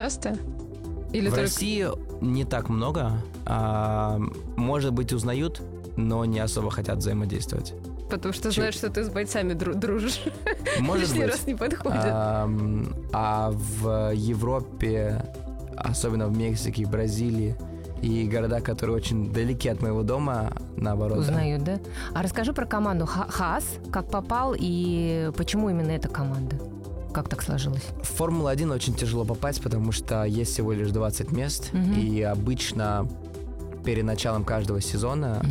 часто? Или в только... России не так много. Может быть, узнают, но не особо хотят взаимодействовать. Потому что знают, что ты с бойцами дружишь. Может Лишний быть. раз не подходит. А в Европе, особенно в Мексике, в Бразилии, и города, которые очень далеки от моего дома, наоборот. Узнают, да? А расскажи про команду Хаас, как попал и почему именно эта команда? Как так сложилось? В Формулу-1 очень тяжело попасть, потому что есть всего лишь 20 мест, и обычно перед началом каждого сезона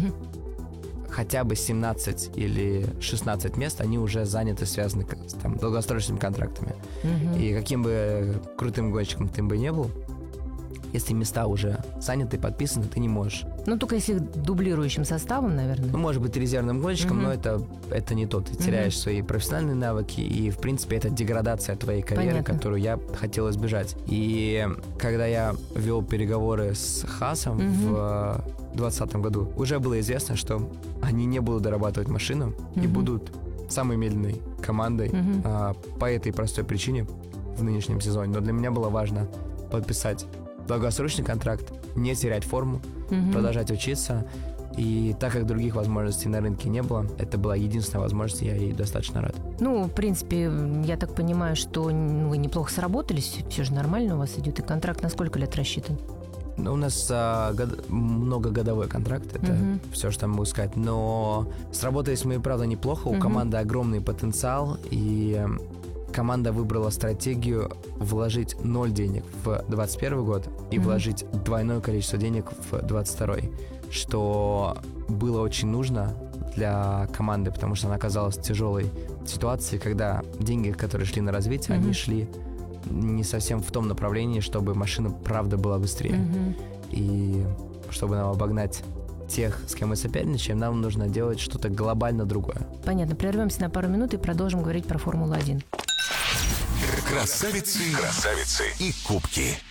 хотя бы 17 или 16 мест, они уже заняты, связаны с долгосрочными контрактами. И каким бы крутым гонщиком ты бы не был, если места уже заняты, подписаны, ты не можешь. Ну, только если дублирующим составом, наверное. Ну, может быть, резервным гонщиком, но это не то. Ты теряешь свои профессиональные навыки, и, в принципе, это деградация твоей карьеры, которую я хотел избежать. И когда я вел переговоры с Хаасом в 2020 году, уже было известно, что они не будут дорабатывать машину и будут самой медленной командой по этой простой причине в нынешнем сезоне. Но для меня было важно подписать долгосрочный контракт, не терять форму, продолжать учиться. И так как других возможностей на рынке не было, это была единственная возможность, я ей достаточно рад. Ну, в принципе, я так понимаю, что вы неплохо сработались, все же нормально у вас идет. И контракт на сколько лет рассчитан? У нас многогодовой контракт, это все, что я могу сказать. Но сработались мы, правда, неплохо. У команды огромный потенциал, и команда выбрала стратегию вложить 0 денег в 2021 год и вложить двойное количество денег в 2022, что было очень нужно для команды, потому что она оказалась в тяжелой ситуации, когда деньги, которые шли на развитие, они шли не совсем в том направлении, чтобы машина, правда, была быстрее. И чтобы нам обогнать тех, с кем мы соперничаем, нам нужно делать что-то глобально другое. Понятно. Прервемся на пару минут и продолжим говорить про Формулу-1. Красавицы и кубки.